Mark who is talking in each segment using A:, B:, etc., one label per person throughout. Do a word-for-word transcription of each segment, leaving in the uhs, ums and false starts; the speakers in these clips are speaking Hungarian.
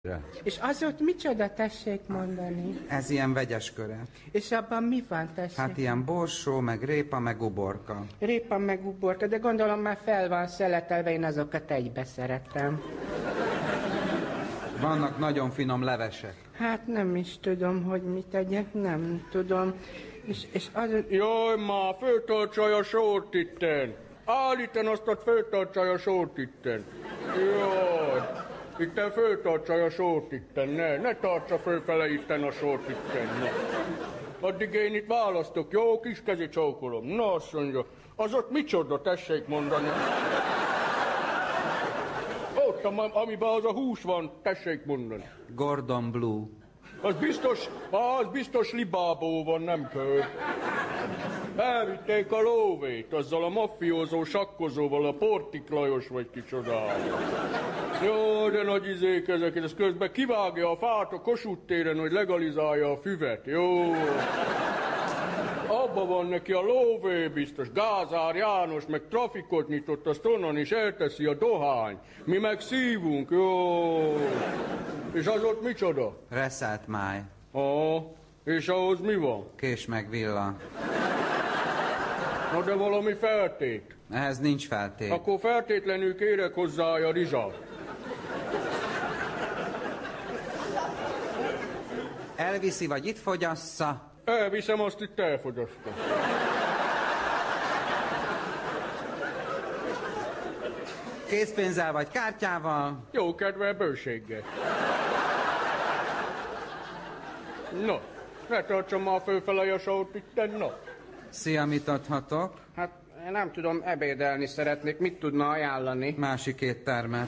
A: És az ott micsoda, tessék mondani?
B: Ez ilyen vegyes köre.
A: És abban mi van, tessék?
B: Hát ilyen borsó, meg répa, meg uborka.
A: Répa meg uborka, de gondolom már fel van szeletelve, én azokat egybe szeretem.
B: Vannak nagyon finom levesek.
A: Hát nem is tudom, hogy mit tegyek, nem tudom. És, és az...
C: Jaj, már föltartsaj a sort itten. Állíten azt, hogy föltartsaj a sort itten. Jaj. Itten föltartsaj a sort itten, ne, ne tartsa fölfele itten a sort itten, ne. Addig én itt választok, jó, kis kezi csókolom. Na, azt mondja, az ott micsoda, tessék mondani. Ott, amiben az a hús van, tessék mondani.
B: Gordon Blue.
C: Az biztos, az biztos libábó van, nem kör. Elvitték a lóvét, azzal a maffiózó sakkozóval, a Portik Lajos vagy kicsodálja. Jó, de nagy izék ezek, ez közben kivágja a fát a Kossuth téren, hogy legalizálja a füvet, jó. Abba van neki a lóvé biztos, Gázár János, meg trafikot nyitott, azt onnan is elteszi a dohány. Mi meg szívunk, jó. És az ott micsoda?
B: Reszelt máj.
C: Ah, és ahhoz mi van?
B: Kés meg villa.
C: Na de valami feltét.
B: Ehhez nincs feltét.
C: Akkor feltétlenül kérek hozzá a rizsát.
B: Elviszi, vagy itt fogyassza?
C: Elviszem, azt itt elfogyasztom.
B: Készpénzzel vagy kártyával?
C: Jó kedvel, bőséggel. No, ne tartsam már fölfele a sót itten, no.
B: Szia, mit adhatok?
A: Hát én nem tudom, ebédelni szeretnék, mit tudna ajánlani?
B: Másik éttermet.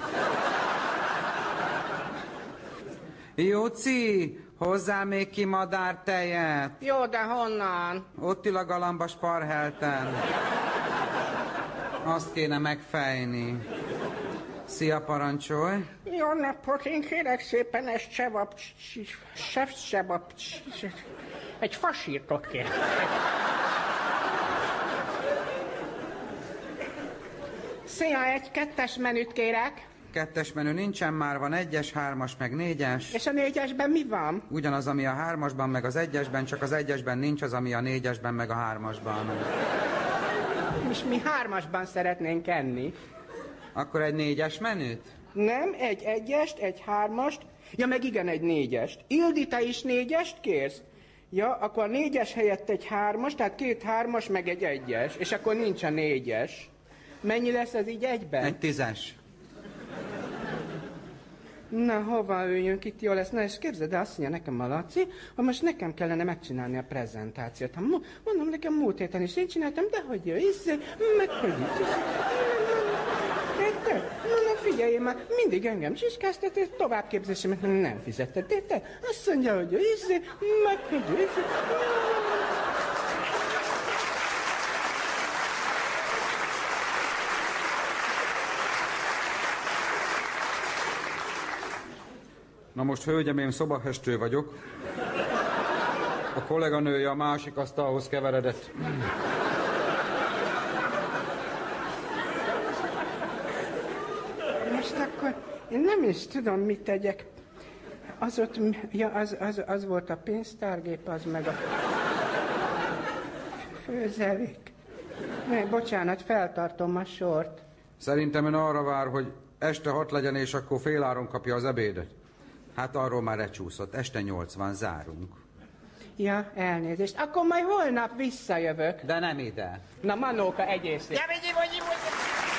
B: Jóci, hozzá még ki madártejet.
A: Jó, de honnan?
B: Ott ül a galamba Sparhelten. Azt kéne megfejni. Szia, parancsolj.
A: Jó napot, én kérek szépen egy sebab... Sef sebab... Egy fasírtot kérek. Szia, egy kettes menüt kérek.
B: Kettes menü nincsen, már van egyes, hármas, meg négyes.
A: És a négyesben mi van?
B: Ugyanaz, ami a hármasban, meg az egyesben, csak az egyesben nincs az, ami a négyesben, meg a hármasban.
A: És mi hármasban szeretnénk enni.
B: Akkor egy négyes menüt?
A: Nem, egy egyest, egy hármast, ja meg igen, egy négyest. Ildi, te is négyest kérsz? Ja, akkor a négyes helyett egy hármas, tehát két hármas, meg egy egyes, és akkor nincs a négyes. Mennyi lesz ez így egyben?
B: Egy tízes.
A: Na, hova üljünk itt, jó lesz? Na, és képzeld el, azt mondja nekem a Laci, hogy most nekem kellene megcsinálni a prezentációt. Ha mondom, nekem múlt héten is én csináltam, de hogy jó, iszé, meg hogy is. Te, na, na figyelj már, mindig engem siskáztat, és továbbképzésemet nem fizetted. De te, azt mondja, hogy jó, iszé, meg hogy iszé.
B: Na most, hölgyem, én szobahestő vagyok. A kolléganője a másik asztalhoz keveredett.
A: Most akkor én nem is tudom, mit tegyek. Az ott, ja, az, az, az volt a pénztárgép, az meg a főzelék. Ne, bocsánat, feltartom a sort.
B: Szerintem ön arra vár, hogy este hat legyen, és akkor féláron kapja az ebédet. Hát arról már lecsúszott. Este nyolc van, zárunk.
A: Ja, elnézést. Akkor majd holnap visszajövök.
B: De nem ide.
A: Na, Manóka, egyél szép. Ja, vigyi, vigyi, vigyi.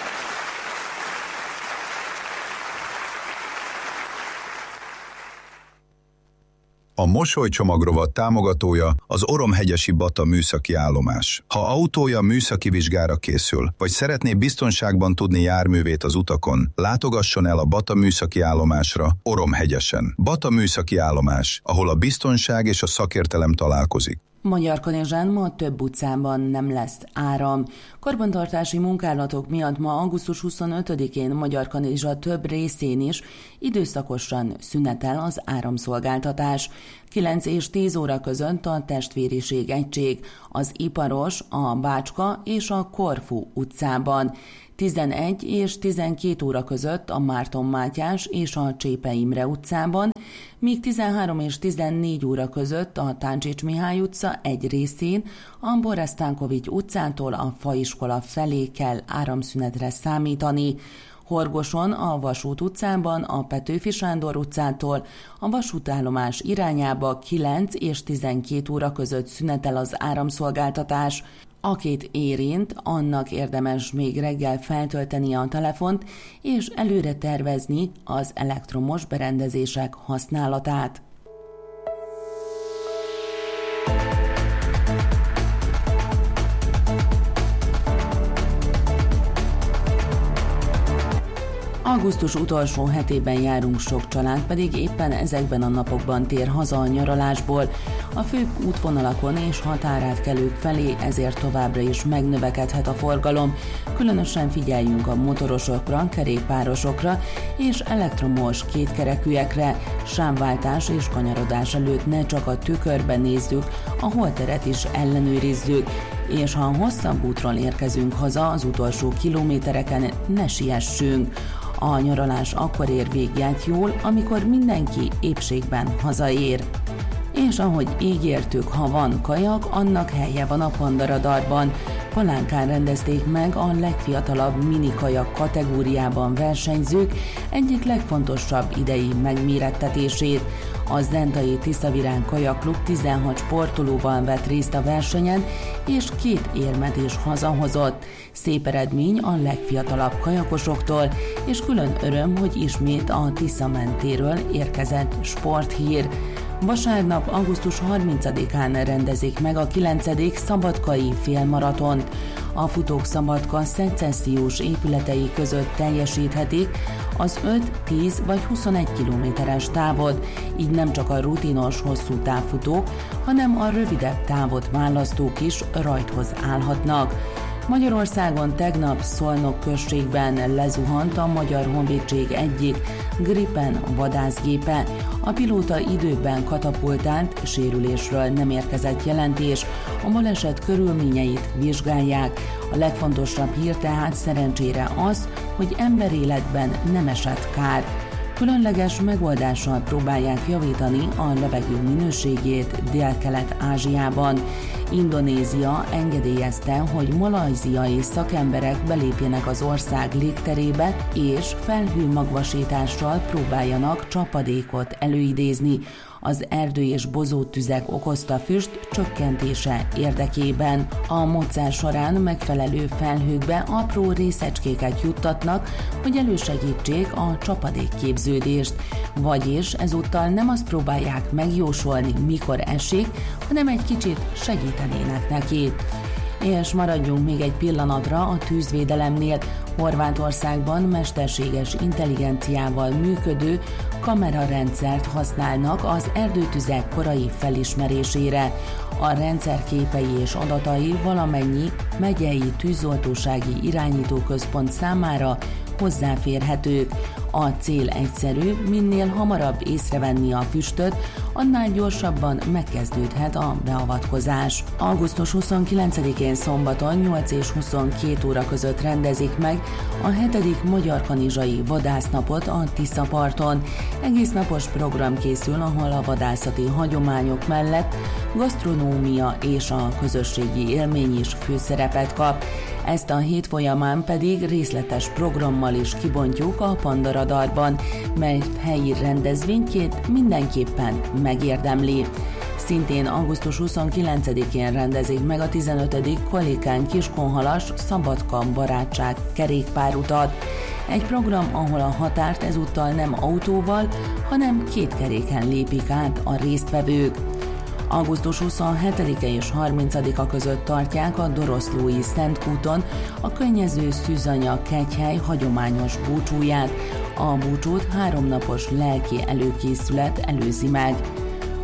D: A Mosolycsomagrovat támogatója az Oromhegyesi Bata műszaki állomás. Ha autója műszaki vizsgára készül, vagy szeretné biztonságban tudni járművét az utakon, látogasson el a Bata műszaki állomásra Oromhegyesen. Bata műszaki állomás, ahol a biztonság és a szakértelem találkozik.
E: Magyarkanizsán ma több utcában nem lesz áram. Karbantartási munkálatok miatt ma augusztus huszonötödikén Magyarkanizsa több részén is időszakosan szünetel az áramszolgáltatás. kilenc és tíz óra között a Testvériség egység, az Iparos, a Bácska és a Korfu utcában. tizenegy és tizenkét óra között a Márton Mátyás és a Csépe Imre utcában, míg tizenhárom és tizennégy óra között a Táncsics Mihály utca egy részén, a Boresztánkovics utcától a Faiskola felé kell áramszünetre számítani. Horgoson, a Vasút utcában, a Petőfi Sándor utcától a vasútállomás irányába kilenc és tizenkét óra között szünetel az áramszolgáltatás. Akit érint, annak érdemes még reggel feltölteni a telefont és előre tervezni az elektromos berendezések használatát. Augusztus utolsó hetében járunk, sok család pedig éppen ezekben a napokban tér haza a nyaralásból. A főbb útvonalakon és határátkelők felé ezért továbbra is megnövekedhet a forgalom. Különösen figyeljünk a motorosokra, kerékpárosokra és elektromos kétkerekűekre. Sávváltás és kanyarodás előtt ne csak a tükörben nézzük, a holteret is ellenőrizzük. És ha hosszabb útról érkezünk haza, az utolsó kilométereken ne siessünk. A nyaralás akkor ér véget jól, amikor mindenki épségben hazaér. És ahogy ígértük, ha van kajak, annak helye van a Pandaradarban. Palánkán rendezték meg a legfiatalabb minikajak kategóriában versenyzők egyik legfontosabb idei megmérettetését. A Zentai Tiszavirán Kajakklub tizenhat sportolóval vett részt a versenyen, és két érmet is hazahozott. Szép eredmény a legfiatalabb kajakosoktól, és külön öröm, hogy ismét a Tisza mentéről érkezett sporthír. Vasárnap, augusztus harmincadikán rendezik meg a kilencedik szabadkai félmaratont. A futók Szabadka szecessziós épületei között teljesíthetik az öt, tíz vagy huszonegy kilométeres távot, így nem csak a rutinos hosszú távfutók, hanem a rövidebb távot választók is rajthoz állhatnak. Magyarországon tegnap Szolnok községben lezuhant a Magyar Honvédség egyik Gripen vadászgépe. A pilóta időben katapultált, sérülésről nem érkezett jelentés, a baleset körülményeit vizsgálják. A legfontosabb hír tehát szerencsére az, hogy emberéletben nem esett kár. Különleges megoldással próbálják javítani a levegő minőségét Dél-Kelet-Ázsiában. Indonézia engedélyezte, hogy malajziai szakemberek belépjenek az ország légterébe, és felhőmagvasítással próbáljanak csapadékot előidézni az erdő és bozóttüzek okozta füst csökkentése érdekében. A módszer során megfelelő felhőkbe apró részecskéket juttatnak, hogy elősegítsék a csapadékképződést. Vagyis ezúttal nem azt próbálják megjósolni, mikor esik, hanem egy kicsit segítenének neki. És maradjunk még egy pillanatra a tűzvédelemnél. Horvátországban mesterséges intelligenciával működő kamerarendszert használnak az erdőtüzek korai felismerésére. A rendszer képei és adatai valamennyi megyei tűzoltósági irányítóközpont számára hozzáférhetők. A cél egyszerű, minél hamarabb észrevenni a füstöt, annál gyorsabban megkezdődhet a beavatkozás. augusztus huszonkilencedikén szombaton nyolc és huszonkét óra között rendezik meg a hetedik Magyarkanizsai vadásznapot a Tiszaparton. Egész napos program készül, ahol a vadászati hagyományok mellett gasztronómia és a közösségi élmény is főszerepet kap. Ezt a hét folyamán pedig részletes programmal is kibontjuk a Pandaradarban, mely helyi rendezvényként mindenképpen megérdemli. Szintén augusztus huszonkilencedikén rendezik meg a tizenötödik Kolikán Kiskunhalas Szabadka barátság kerékpárutat. Egy program, ahol a határt ezúttal nem autóval, hanem két keréken lépik át a résztvevők. augusztus huszonhetedike és harmincadika között tartják a Doroszlói Szentkúton a könnyező Szűzanya kegyhely hagyományos búcsúját. A búcsút háromnapos lelki előkészület előzi meg.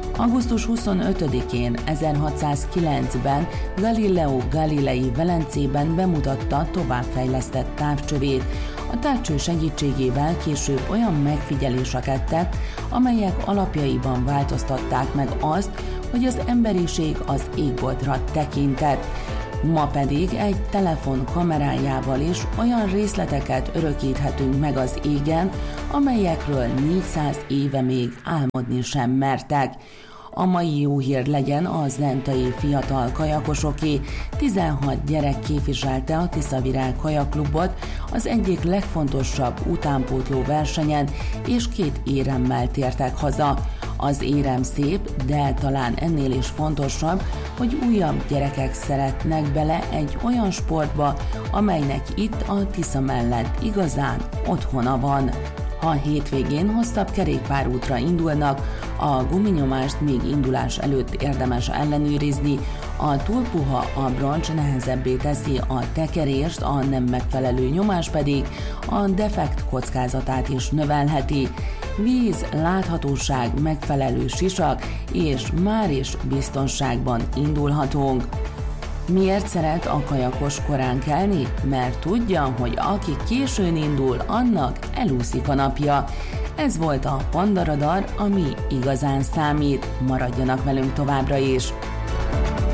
E: augusztus huszonötödikén ezerhatszázkilencben Galileo Galilei Velencében bemutatta továbbfejlesztett távcsövét. A távcső segítségével később olyan megfigyeléseket tett, amelyek alapjaiban változtatták meg azt, hogy az emberiség az égboltra tekintett. Ma pedig egy telefon kamerájával is olyan részleteket örökíthetünk meg az égen, amelyekről négyszáz éve még álmodni sem mertek. A mai jó hír legyen a zentai fiatal kajakosoké. tizenhat gyerek képviselte a Tiszavirág kajakklubot az egyik legfontosabb utánpótló versenyen, és két éremmel tértek haza. Az érem szép, de talán ennél is fontosabb, hogy újabb gyerekek szeretnek bele egy olyan sportba, amelynek itt a Tisza mellett igazán otthona van. Ha hétvégén hosszabb kerékpárútra indulnak, a guminyomást még indulás előtt érdemes ellenőrizni, a túl puha abroncs nehezebbé teszi a tekerést, a nem megfelelő nyomás pedig a defekt kockázatát is növelheti. Víz, láthatóság, megfelelő sisak, és már is biztonságban indulhatunk. Miért szeret a kajakos korán kelni? Mert tudja, hogy aki későn indul, annak elúszik a napja. Ez volt a Panda Radar, ami igazán számít. Maradjanak velünk továbbra is!